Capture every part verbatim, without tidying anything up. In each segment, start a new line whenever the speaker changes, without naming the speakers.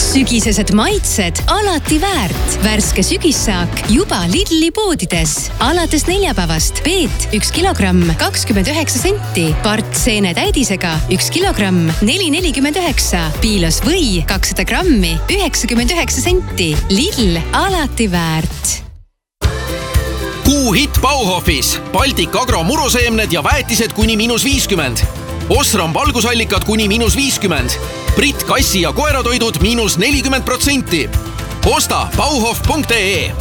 sügisesed maitsed alati väärt. Värske sügissaak juba Lidli poodides. Alates neljapäevast peet üks kilogramm kakskümmend üheksa senti. Part seene täidisega üks kilogramm neli nelikümmend üheksa. Piilos või kakssada grammi üheksakümmend üheksa senti. Lidl alati väärt.
Kuu hitt Bauhofis. Baltic Agro muruseemned ja väetised kuni miinus viiskümmend. Osram valgusallikad kuni miinus viiskümmend. Brit kassi- ja koeratoidud miinus nelikümmend protsenti. Osta bauhof punkt ee.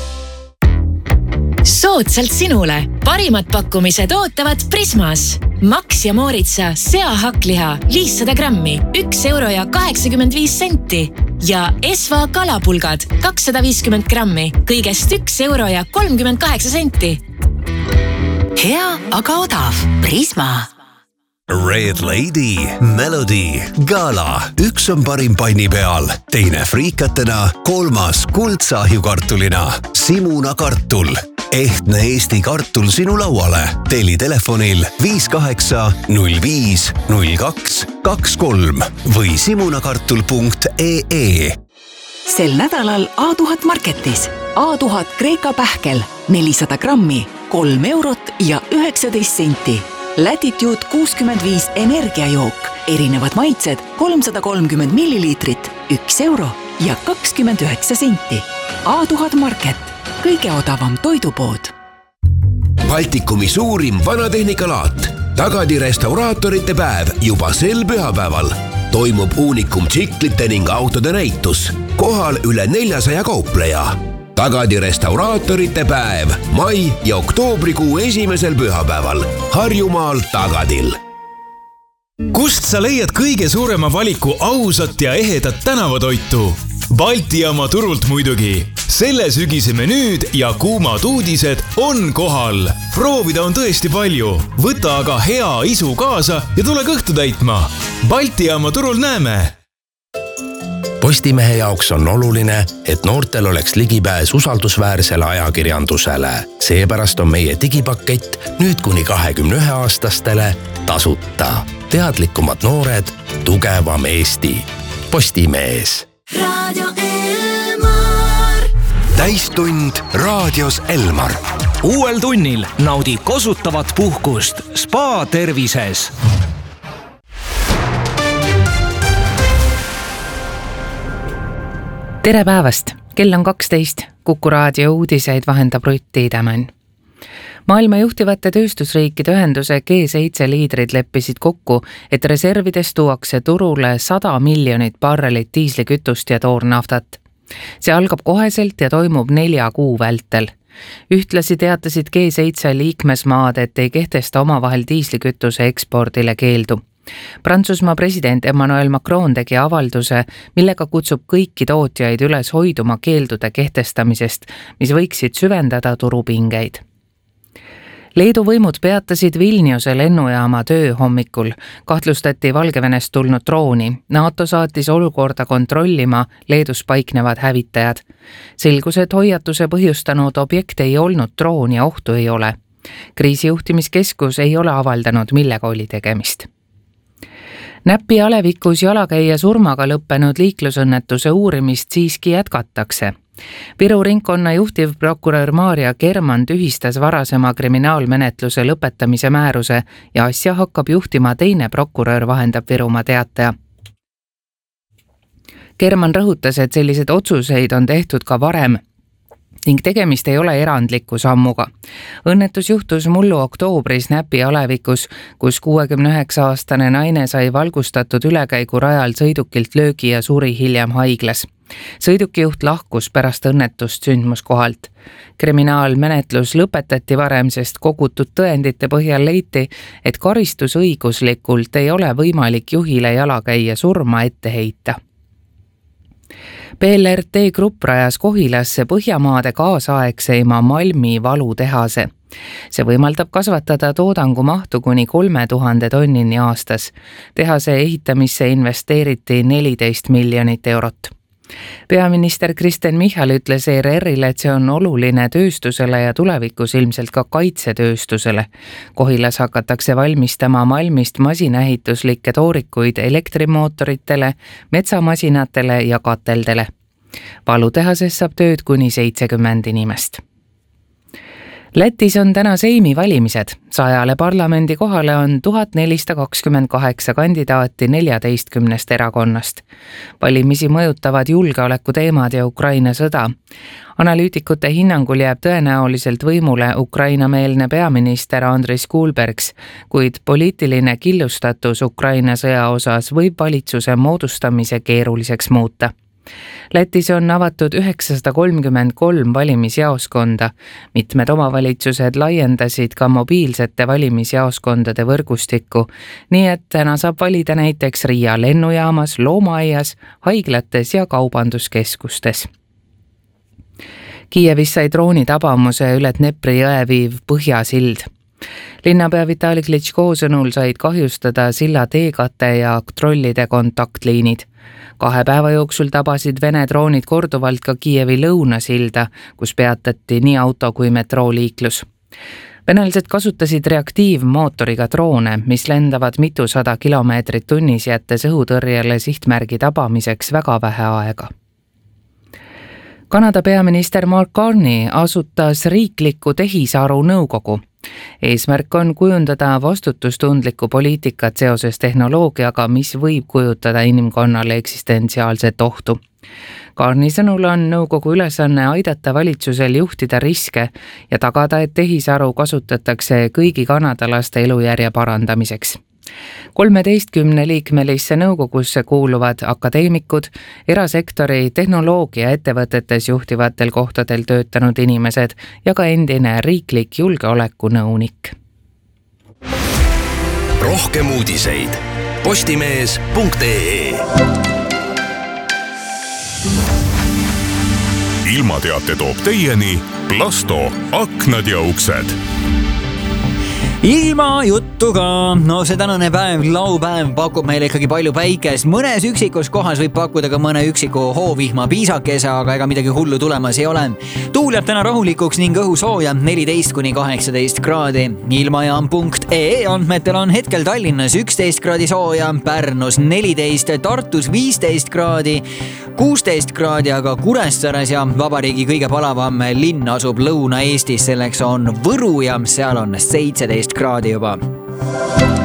Soodsalt sinule. Parimad pakkumised ootavad Prismas. Max ja Mooritsa seahakliha viissada grammi, üks euro ja kaheksakümmend viis senti. Ja Esva kalapulgad kakssada viiskümmend grammi, kõigest üks euro ja kolmkümmend kaheksa senti. Hea, aga odav. Prisma.
Red Lady, Melody, Gala. Üks on parim panni peal, teine friikatena, kolmas kuldsahjukartulina. Simuna kartul. Ehtne Eesti kartul sinu lauale. Teli telefonil viis kaheksa null viis null kaks kaks kolm või simunakartul punkt ee.
Sel nädalal A tuhat marketis. A tuhat Kreeka pähkel, nelisada grammi, kolm eurot ja üheksateist senti. Latitude kuuskümmend viis energiajook. Erinevad maitsed kolmsada kolmkümmend milliliitrit, üks euro ja kakskümmend üheksa senti. A tuhat market. Kõige odavam toidupood.
Baltikumi suurim vanatehnikalaat. Tagadi restauraatorite päev juba sel pühapäeval. Toimub uunikum tsiklite ning autode näitus. Kohal üle neljasaja kaupleja. Tagadi restauraatorite päev mai ja oktoobrikuu esimesel pühapäeval. Harjumaal Tagadil.
Kust sa leiad kõige suurema valiku ausat ja ehedat tänavatoitu? Balti jaama turult muidugi. Selle sügise menüüd ja kuumad uudised on kohal. Proovida on tõesti palju. Võta aga hea isu kaasa ja tule kõhtu täitma. Balti jaama turul näeme.
Postimehe jaoks on oluline, et noortel oleks ligipääs usaldusväärsele ajakirjandusele. Seepärast on meie digipakett nüüd kuni kahekümne ühe aastastele tasuta. Teadlikumad noored, tugevam Eesti. Postimees.
Radio Elmar.
Täistund raadios Elmar.
Uuel tunnil naudi kosutavat puhkust Spa tervises.
Tere päevast! Kell on kaksteist. Kuku raadio uudiseid vahendab Rutt Tiidemann. Maailma juhtivate tööstusriikide ühenduse G seitse liidrid leppisid kokku, et reservides tuuakse turule sada miljonit barrelit diislikütust ja toornaftat. See algab koheselt ja toimub nelja kuu vältel. Ühtlasi teatasid G seitse liikmesmaad, et ei kehtesta omavahel diislikütuse ekspordile keeldu. Prantsusmaa president Emmanuel Macron tegi avalduse, millega kutsub kõiki tootjaid üles hoiduma keeldude kehtestamisest, mis võiksid süvendada turupingeid. Leedu võimud peatasid Vilniuse lennujaama töö hommikul. Kahtlustati Valgevenest tulnud drooni. NATO saatis olukorda kontrollima Leedus paiknevad hävitajad. Selgus, et hoiatuse põhjustanud objekt ei olnud droon ja ohtu ei ole. Kriisijuhtimiskeskus ei ole avaldanud, millega oli tegemist. Näppi Alevikus jalakäija surmaga lõppenud liiklusõnnetuse uurimist siiski jätkatakse. Viru ringkonna juhtivprokurör Maarja Kerman tühistas varasema kriminaalmenetluse lõpetamise määruse ja asja hakkab juhtima teine prokurör, vahendab Virumaa Teataja. Kerman rõhutas, et sellised otsuseid on tehtud ka varem ning tegemist ei ole erandliku sammuga. Õnnetus juhtus mullu oktoobris Näpi Alevikus, kus kuuekümne üheksa aastane naine sai valgustatud ülekäigu rajal sõidukilt löögi ja suri hiljem haiglas. Sõidukijuht lahkus pärast õnnetust sündmuskohalt. Kriminaalmenetlus lõpetati varem, sest kogutud tõendite põhjal leiti, et karistusõiguslikult ei ole võimalik juhile jalakäija surma ette heita. P L R T Grupp rajas Kohilasse Põhjamaade kaasaegseima Malmi valutehase. See võimaldab kasvatada toodangu mahtu kuni kolme tuhande tonnini aastas. Tehase ehitamisse investeeriti neliteist miljonit eurot. Peaminister Kristen Michal ütles E R R-ile, et see on oluline tööstusele ja tulevikus ilmselt ka kaitsetööstusele. Kohilas hakatakse valmistama Malmist masinaehituslikke toorikuid elektrimootoritele, metsamasinatele ja kateldele. Valutehases saab tööd kuni seitsekümmend inimest. Lätis on täna Seimi valimised. Sajale parlamendi kohale on tuhat nelisada kakskümmend kaheksa kandidaati neljateistkümnest erakonnast. Valimisi mõjutavad julgeolekuteemad ja Ukraina sõda. Analüütikute hinnangul jääb tõenäoliselt võimule Ukraina-meelne peaminister Andris Kulbergs, kuid poliitiline killustatus Ukraina sõja osas võib valitsuse moodustamise keeruliseks muuta. Lätis on avatud üheksasada kolmkümmend kolm valimisjaoskonda. Mitmed omavalitsused laiendasid ka mobiilsete valimisjaoskondade võrgustikku, nii et täna saab valida näiteks Riia lennujaamas, loomaaias, haiglates ja kaubanduskeskustes. Kiievis sai drooni tabamuse üle Dnepri jõe viiv Põhjasild. Linnapea Vitali Klitschko sõnul said kahjustada silla teekate ja trollide kontaktliinid. Kahe päeva jooksul tabasid Vene droonid korduvalt ka Kiievi lõunasilda, kus peatati nii auto kui metrooliiklus. Venelased kasutasid reaktiivmootoriga droone, mis lendavad mitusada kilomeetrit tunnis, jättes õhutõrjele sihtmärgi tabamiseks väga vähe aega. Kanada peaminister Mark Carney asutas riikliku tehisaru nõukogu. Eesmärk on kujundada vastutustundlikku poliitikat seoses tehnoloogiaga, mis võib kujutada inimkonnale eksistentsiaalset ohtu. Carney sõnul on nõukogu ülesanne aidata valitsusel juhtida riske ja tagada, et tehisaru kasutatakse kõigi kanadalaste elujärje parandamiseks. kolmeteistkümne liikmelisse nõukogusse kuuluvad akadeemikud, erasektori tehnoloogia ettevõtetes juhtivatel kohtadel töötanud inimesed ja ka endine riiklik julgeolekunõunik.
Rohkem uudiseid postimees punkt ee.
Ilmateate toob teieni Plasto aknad ja uksed.
Ilma juttu ka, no see tänane päev, laupäev pakub meile ikkagi palju päikest. Mõnes üksikus kohas võib pakkuda ka mõne üksiku hoovihma piisakese, aga ega midagi hullu tulemas ei ole. Tuul jääb täna rahulikuks ning õhu sooja neliteist kuni kaheksateist kraadi. Ilmajaam punkt ee andmetel on hetkel Tallinnas üksteist kraadi sooja, Pärnus neliteist, Tartus viisteist kraadi, kuusteist kraadi, aga Kuressaares ja vabariigi kõige palavam linn asub Lõuna-Eestis, selleks on Võru ja seal on seitseteist kraadi juba.